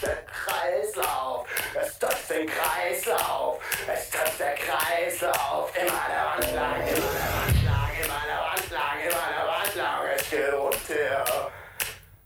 der Kreislauf, es töpft den Kreislauf, es töpft der Kreislauf, immer der Wand lang, immer der Wand lang, immer der Wand lang, immer der Wand lang, es geht runter.